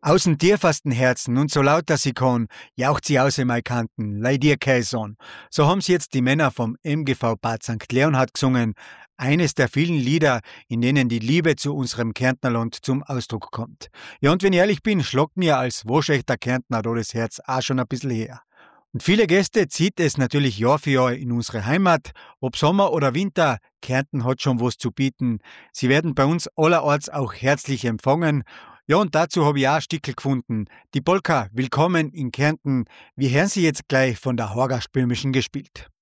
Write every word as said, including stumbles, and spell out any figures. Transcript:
Aus dem tiefersten Herzen und so laut, dass sie kann, jaucht sie aus in meine Kanten, leih dir kein Sohn. So haben sie jetzt die Männer vom M G V Bad Sankt Leonhard gesungen, eines der vielen Lieder, in denen die Liebe zu unserem Kärntnerland zum Ausdruck kommt. Ja, und wenn ich ehrlich bin, schlagt mir als waschechter Kärntner da das Herz auch schon ein bisschen her. Und viele Gäste zieht es natürlich Jahr für Jahr in unsere Heimat. Ob Sommer oder Winter, Kärnten hat schon was zu bieten. Sie werden bei uns allerorts auch herzlich empfangen. Ja, und dazu habe ich auch ein Stickel gefunden. Die Polka, Willkommen in Kärnten. Wir hören sie jetzt gleich von der Horgastböhmischen gespielt.